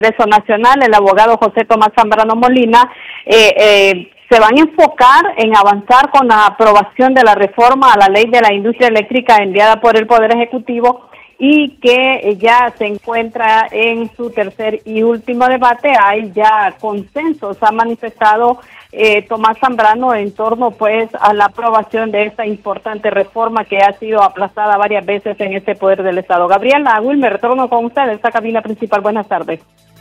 Congreso Nacional, el abogado José Tomás Zambrano Molina, se van a enfocar en avanzar con la aprobación de la reforma a la ley de la industria eléctrica enviada por el Poder Ejecutivo y que ya se encuentra en su tercer y último debate. Hay ya consensos, ha manifestado Tomás Zambrano en torno pues a la aprobación de esta importante reforma que ha sido aplazada varias veces en este Poder del Estado. Gabriela, Wilmer, retorno con usted en esta cabina principal. Buenas tardes.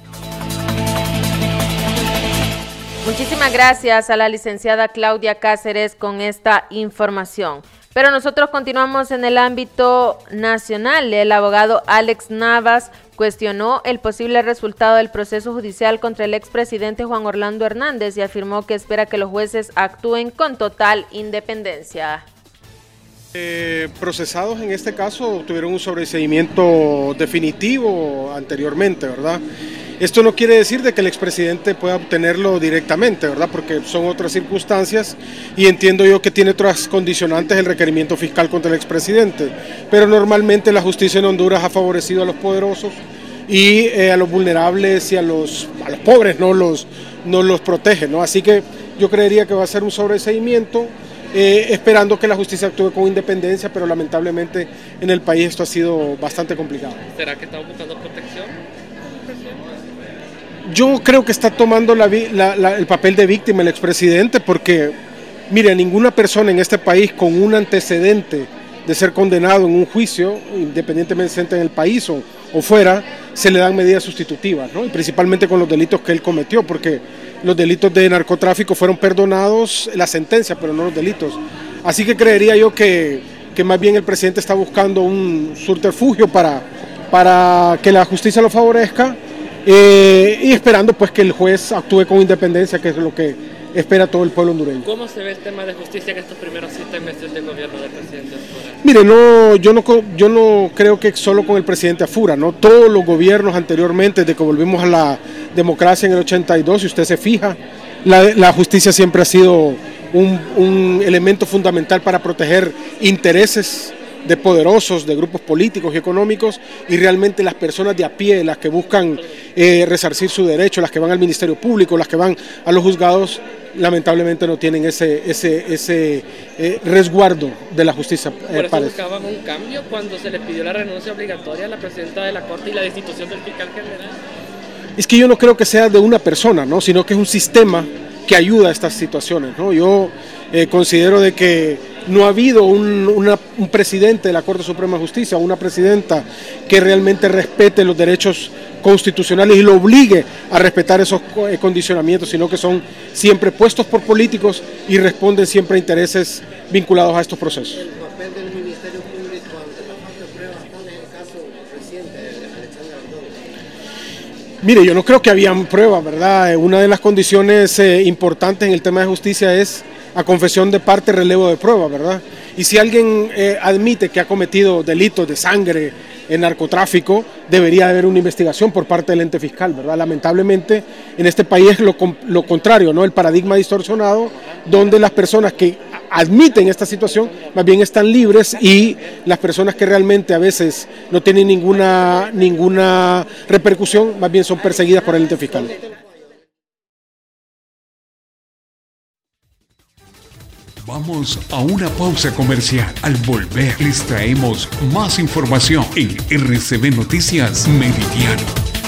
Muchísimas gracias a la licenciada Claudia Cáceres con esta información. Pero nosotros continuamos en el ámbito nacional. El abogado Alex Navas cuestionó el posible resultado del proceso judicial contra el expresidente Juan Orlando Hernández y afirmó que espera que los jueces actúen con total independencia. Procesados en este caso tuvieron un sobreseimiento definitivo anteriormente, ¿verdad? Esto no quiere decir de que el expresidente pueda obtenerlo directamente, ¿verdad? Porque son otras circunstancias y entiendo yo que tiene otras condicionantes el requerimiento fiscal contra el expresidente. Pero normalmente la justicia en Honduras ha favorecido a los poderosos y a los vulnerables y a los pobres no los protege, ¿no? Así que yo creería que va a ser un sobreseimiento, esperando que la justicia actúe con independencia, pero lamentablemente en el país esto ha sido bastante complicado. ¿Será que estamos buscando protección? Yo creo que está tomando el papel de víctima el expresidente porque, mire, ninguna persona en este país con un antecedente de ser condenado en un juicio, independientemente en el país o fuera, se le dan medidas sustitutivas, ¿no? Y principalmente con los delitos que él cometió, porque los delitos de narcotráfico fueron perdonados, la sentencia, pero no los delitos. Así que creería yo que más bien el presidente está buscando un subterfugio para que la justicia lo favorezca, y esperando pues que el juez actúe con independencia, que es lo que espera todo el pueblo hondureño. ¿Cómo se ve el tema de justicia en estos primeros 7 meses de gobierno del presidente Afura? Mire, yo no creo que solo con el presidente Afura, ¿no? Todos los gobiernos anteriormente, desde que volvimos a la democracia en el 82, si usted se fija, la justicia siempre ha sido un elemento fundamental para proteger intereses de poderosos, de grupos políticos y económicos, y realmente las personas de a pie, las que buscan resarcir su derecho, las que van al Ministerio Público, las que van a los juzgados, lamentablemente no tienen ese resguardo de la justicia. Por eso buscaban un cambio cuando se les pidió la renuncia obligatoria a la presidenta de la Corte y la destitución del fiscal general. Es que yo no creo que sea de una persona, ¿no? Sino que es un sistema que ayuda a estas situaciones, ¿no? Yo considero de que no ha habido un presidente de la Corte Suprema de Justicia o una presidenta que realmente respete los derechos constitucionales y lo obligue a respetar esos condicionamientos, sino que son siempre puestos por políticos y responden siempre a intereses vinculados a estos procesos. El papel del Ministerio Público ante la falta de pruebas, ¿cuál es el caso reciente de Alexander Aldón? Mire, yo no creo que habían pruebas, ¿verdad? Una de las condiciones importantes en el tema de justicia es a confesión de parte, relevo de prueba, ¿verdad? Y si alguien admite que ha cometido delitos de sangre en narcotráfico, debería haber una investigación por parte del ente fiscal, ¿verdad? Lamentablemente en este país es lo contrario, ¿no? El paradigma distorsionado, donde las personas que admiten esta situación más bien están libres y las personas que realmente a veces no tienen ninguna repercusión, más bien son perseguidas por el ente fiscal. Vamos a una pausa comercial. Al volver les traemos más información en RCB Noticias Meridiano.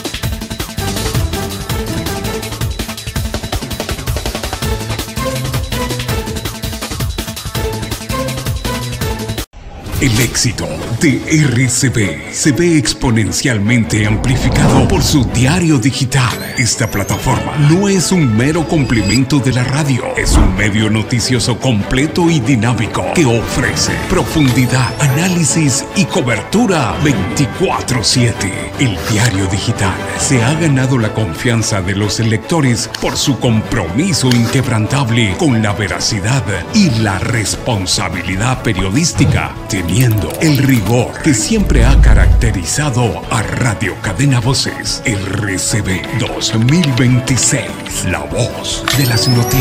El éxito de RCB se ve exponencialmente amplificado por su diario digital. Esta plataforma no es un mero complemento de la radio, es un medio noticioso completo y dinámico que ofrece profundidad, análisis y cobertura 24/7. El diario digital se ha ganado la confianza de los lectores por su compromiso inquebrantable con la veracidad y la responsabilidad periodística, teniendo el rigor que siempre ha caracterizado a Radio Cadena Voces. RCB 2026, la voz de las noticias.